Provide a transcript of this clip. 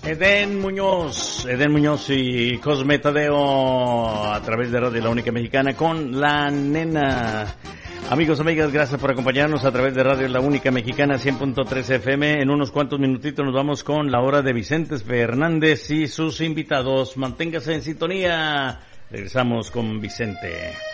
Eden Muñoz y Cosme Tadeo a través de Radio La Única Mexicana con La Nena. Amigos, amigas, gracias por acompañarnos a través de Radio La Única Mexicana 100.3 FM. En unos cuantos minutitos nos vamos con la hora de Vicente Fernández y sus invitados. Manténgase en sintonía. Regresamos con Vicente.